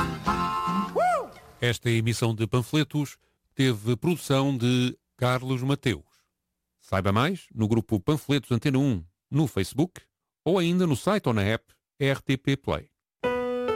Esta emissão de panfletos teve produção de Carlos Mateus. Saiba mais no grupo Panfletos Antena 1 no Facebook ou ainda no site ou na app RTP Play.